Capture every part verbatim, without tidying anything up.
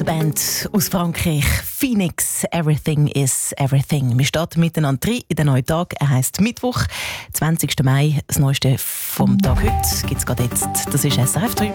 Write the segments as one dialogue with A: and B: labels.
A: der Band aus Frankreich, Phoenix, «Everything is Everything». Wir starten miteinander rein in den neuen Tag. Er heisst Mittwoch, zwanzigsten Mai. Das Neueste vom Tag heute gibt es gerade jetzt. Das ist S R F drei.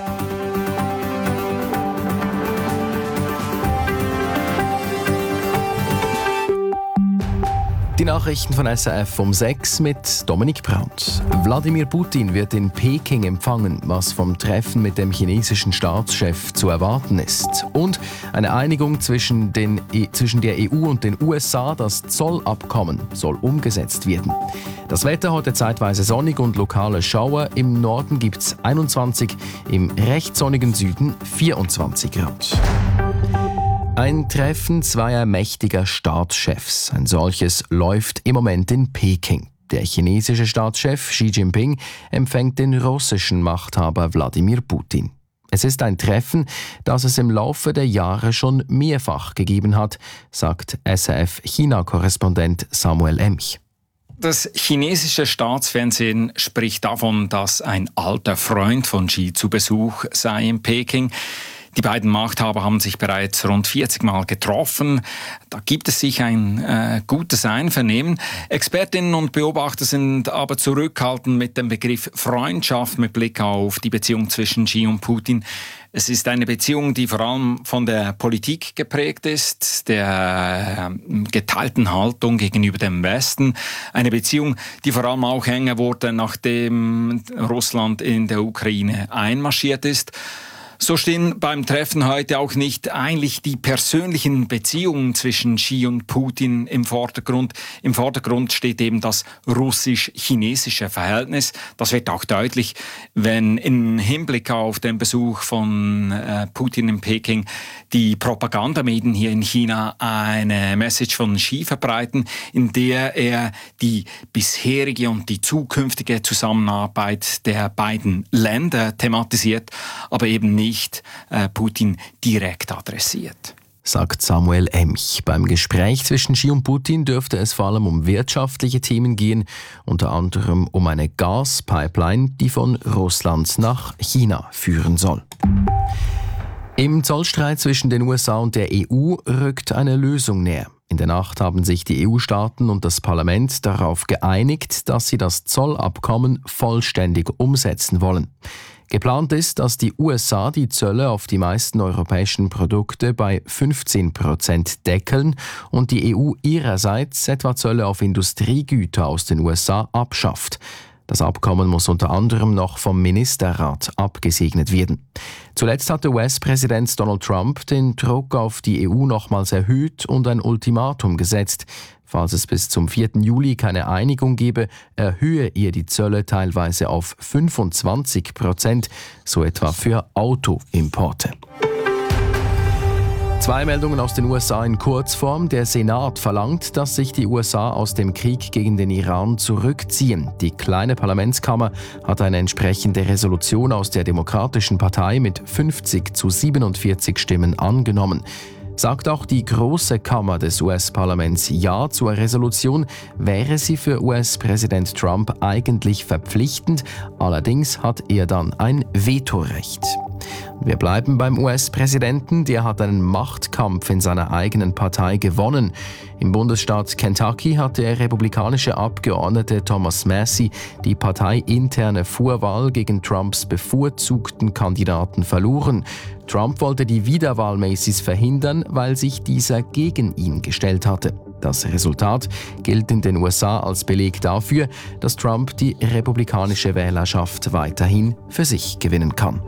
B: Die Nachrichten von S R F um sechs mit Dominik Brandt. Wladimir Putin wird in Peking empfangen, was vom Treffen mit dem chinesischen Staatschef zu erwarten ist. Und eine Einigung zwischen, den, zwischen der E U und den U S A, das Zollabkommen, soll umgesetzt werden. Das Wetter heute zeitweise sonnig und lokale Schauer. Im Norden gibt es einundzwanzig, im recht sonnigen Süden vierundzwanzig Grad. Ein Treffen zweier mächtiger Staatschefs. Ein solches läuft im Moment in Peking. Der chinesische Staatschef Xi Jinping empfängt den russischen Machthaber Wladimir Putin. Es ist ein Treffen, das es im Laufe der Jahre schon mehrfach gegeben hat, sagt S R F-China-Korrespondent Samuel Emch.
C: Das chinesische Staatsfernsehen spricht davon, dass ein alter Freund von Xi zu Besuch sei in Peking. Die beiden Machthaber haben sich bereits rund vierzig Mal getroffen. Da gibt es sich ein äh, gutes Einvernehmen. Expertinnen und Beobachter sind aber zurückhaltend mit dem Begriff Freundschaft mit Blick auf die Beziehung zwischen Xi und Putin. Es ist eine Beziehung, die vor allem von der Politik geprägt ist, der äh, geteilten Haltung gegenüber dem Westen. Eine Beziehung, die vor allem auch enger wurde, nachdem Russland in der Ukraine einmarschiert ist. So stehen beim Treffen heute auch nicht eigentlich die persönlichen Beziehungen zwischen Xi und Putin im Vordergrund. Im Vordergrund steht eben das russisch-chinesische Verhältnis. Das wird auch deutlich, wenn im Hinblick auf den Besuch von äh, Putin in Peking die Propagandamedien hier in China eine Message von Xi verbreiten, in der er die bisherige und die zukünftige Zusammenarbeit der beiden Länder thematisiert, aber eben nicht nicht äh, Putin direkt adressiert.
B: Sagt Samuel Emch. Beim Gespräch zwischen Xi und Putin dürfte es vor allem um wirtschaftliche Themen gehen, unter anderem um eine Gaspipeline, die von Russland nach China führen soll. Im Zollstreit zwischen den U S A und der E U rückt eine Lösung näher. In der Nacht haben sich die E U-Staaten und das Parlament darauf geeinigt, dass sie das Zollabkommen vollständig umsetzen wollen. Geplant ist, dass die U S A die Zölle auf die meisten europäischen Produkte bei fünfzehn Prozent deckeln und die E U ihrerseits etwa Zölle auf Industriegüter aus den U S A abschafft. Das Abkommen muss unter anderem noch vom Ministerrat abgesegnet werden. Zuletzt hatte U S-Präsident Donald Trump den Druck auf die E U nochmals erhöht und ein Ultimatum gesetzt. Falls es bis zum vierten Juli keine Einigung gebe, erhöhe er die Zölle teilweise auf fünfundzwanzig Prozent, so etwa für Autoimporte. Zwei Meldungen aus den U S A in Kurzform. Der Senat verlangt, dass sich die U S A aus dem Krieg gegen den Iran zurückziehen. Die kleine Parlamentskammer hat eine entsprechende Resolution aus der Demokratischen Partei mit fünfzig zu siebenundvierzig Stimmen angenommen. Sagt auch die große Kammer des U S-Parlaments Ja zur Resolution, wäre sie für U S-Präsident Trump eigentlich verpflichtend, allerdings hat er dann ein Vetorecht. Wir bleiben beim U S-Präsidenten, der hat einen Machtkampf in seiner eigenen Partei gewonnen. Im Bundesstaat Kentucky hat der republikanische Abgeordnete Thomas Massie die parteiinterne Vorwahl gegen Trumps bevorzugten Kandidaten verloren. Trump wollte die Wiederwahl Macies verhindern, weil sich dieser gegen ihn gestellt hatte. Das Resultat gilt in den U S A als Beleg dafür, dass Trump die republikanische Wählerschaft weiterhin für sich gewinnen kann.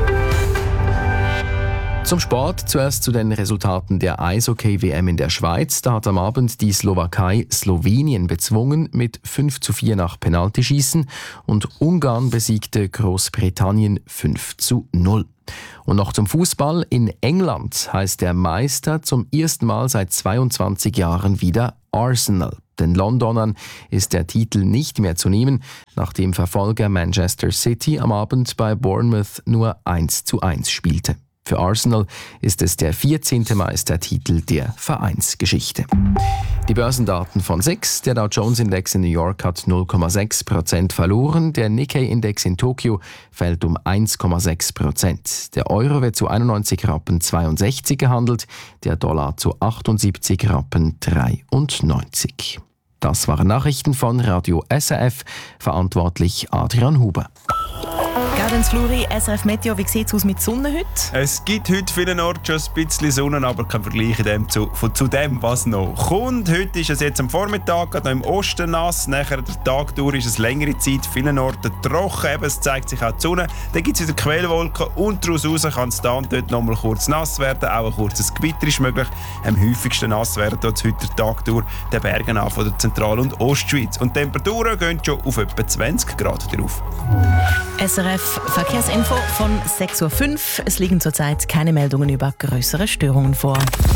B: Zum Sport, zuerst zu den Resultaten der Eishockey-W M in der Schweiz. Da hat am Abend die Slowakei Slowenien bezwungen mit fünf zu vier nach Penaltyschießen und Ungarn besiegte Großbritannien fünf zu null. Und noch zum Fußball. In England heißt der Meister zum ersten Mal seit zweiundzwanzig Jahren wieder Arsenal. Den Londonern ist der Titel nicht mehr zu nehmen, nachdem Verfolger Manchester City am Abend bei Bournemouth nur eins zu eins spielte. Für Arsenal ist es der vierzehnte Meistertitel der Vereinsgeschichte. Die Börsendaten von S I X. Der Dow Jones Index in New York hat null Komma sechs Prozent verloren. Der Nikkei Index in Tokio fällt um eins Komma sechs Prozent. Der Euro wird zu einundneunzig Rappen zweiundsechzig gehandelt, der Dollar zu achtundsiebzig Rappen dreiundneunzig. Das waren Nachrichten von Radio S R F, verantwortlich Adrian Huber.
A: Gaudenz Fluri, S R F Meteo, wie sieht es aus mit Sonne heute?
D: Es gibt heute vielerorts schon ein bisschen Sonne, aber kein Vergleich in dem zu, von, zu dem, was noch kommt. Heute ist es jetzt am Vormittag, gerade noch im Osten nass. Nachher der Tag durch ist es längere Zeit, vielenorts trocken. Eben, es zeigt sich auch die Sonne. Dann gibt es wieder Quellwolken und daraus raus kann es da und dort noch mal kurz nass werden. Auch ein kurzes Gewitter ist möglich. Am häufigsten nass werden dort heute der Tag durch den Bergen an von der Zentral- und Ostschweiz. Und die Temperaturen gehen schon auf etwa zwanzig Grad drauf.
A: S R F Verkehrsinfo von sechs Uhr fünf. Es liegen zurzeit keine Meldungen über größere Störungen vor.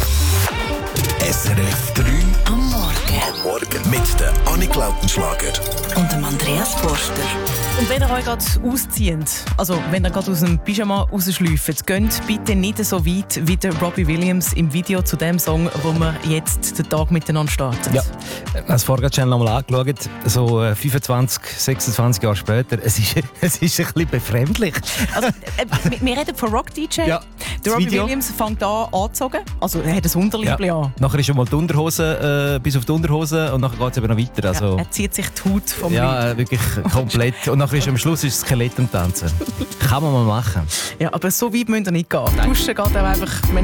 E: S R F drei
A: Am Morgen.
E: am Morgen mit der Annik Lautenschlager.
A: Und dem Andreas Forster. Und wenn ihr euch gerade auszieht, also wenn ihr gerade aus dem Pyjama rausschläuft, geht bitte nicht so weit wie der Robbie Williams im Video zu dem Song, wo wir jetzt den Tag miteinander starten.
F: Ja, ich habe das Vorgängerchannel nochmal angeschaut, so fünfundzwanzig, sechsundzwanzig Jahre später. Es ist, es ist ein bisschen befremdlich.
A: Also, äh, wir, wir reden von Rock-D J.
F: Ja,
A: der Robbie
F: Video.
A: Williams fängt an anzuzogen. Also er hat ein Unterliebli
F: Ja.
A: an.
F: Nachher ist schon mal die Unterhose, äh, bis auf die Unterhose und nachher geht es eben noch weiter. Also,
A: Ja, er zieht sich die Haut vom Leib.
F: ja, äh, wirklich komplett. Und nachher ist am Schluss ist das Skelett am Tanzen. Kann man mal machen.
A: Ja, aber so weit müsst ihr nicht gehen. Duschen geht auch einfach, wenn